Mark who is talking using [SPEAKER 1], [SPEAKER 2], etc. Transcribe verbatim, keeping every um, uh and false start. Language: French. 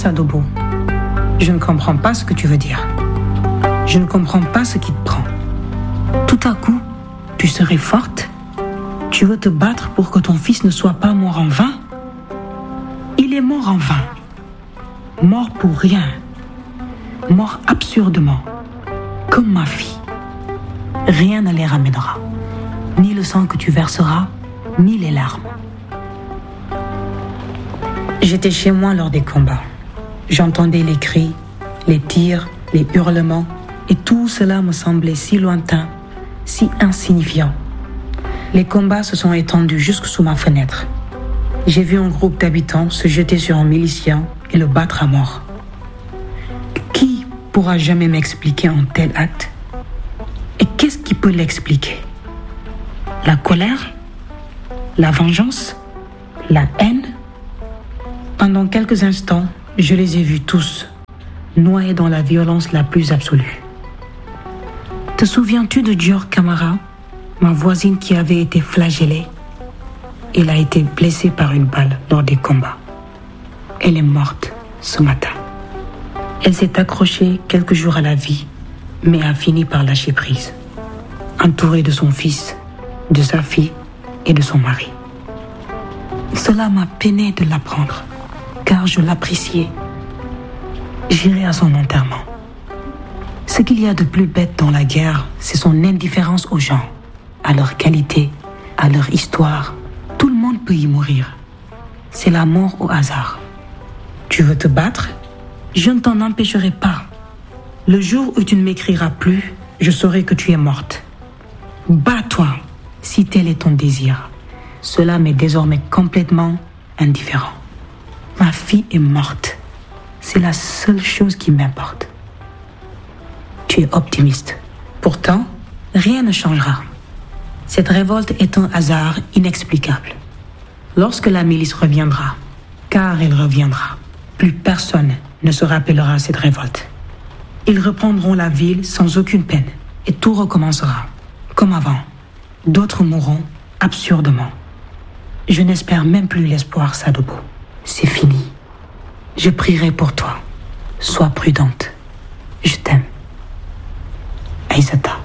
[SPEAKER 1] Sadobo. Je ne comprends pas ce que tu veux dire. Je ne comprends pas ce qui te prend. Tout à coup, tu serais forte? Tu veux te battre pour que ton fils ne soit pas mort en vain? Il est mort en vain. Mort pour rien. Mort absurdement. Comme ma fille. Rien ne les ramènera. Ni le sang que tu verseras, ni les larmes. J'étais chez moi lors des combats. J'entendais les cris, les tirs, les hurlements, et tout cela me semblait si lointain, si insignifiant. Les combats se sont étendus jusque sous ma fenêtre. J'ai vu un groupe d'habitants se jeter sur un milicien et le battre à mort. Qui pourra jamais m'expliquer un tel acte? Et qu'est-ce qui peut l'expliquer? La colère? La vengeance? La haine? Pendant quelques instants, je les ai vus tous, noyés dans la violence la plus absolue. Te souviens-tu de Dior Camara, ma voisine qui avait été flagellée? Elle a été blessée par une balle lors des combats. Elle est morte ce matin. Elle s'est accrochée quelques jours à la vie, mais a fini par lâcher prise, entourée de son fils, de sa fille et de son mari. Cela m'a peiné de l'apprendre, car je l'appréciais. J'irai à son enterrement. Ce qu'il y a de plus bête dans la guerre, c'est son indifférence aux gens, à leur qualité, à leur histoire. Tout le monde peut y mourir. C'est la mort au hasard. Tu veux te battre? Je ne t'en empêcherai pas. Le jour où tu ne m'écriras plus, je saurai que tu es morte. Bats-toi, si tel est ton désir. Cela m'est désormais complètement indifférent. Ma fille est morte. C'est la seule chose qui m'importe. Tu es optimiste. Pourtant, rien ne changera. Cette révolte est un hasard inexplicable. Lorsque la milice reviendra, car elle reviendra, plus personne ne se rappellera cette révolte. Ils reprendront la ville sans aucune peine et tout recommencera, comme avant. D'autres mourront absurdement. Je n'espère même plus l'espoir, Sadobo. C'est fini. Je prierai pour toi. Sois prudente. Je t'aime. Aïssata.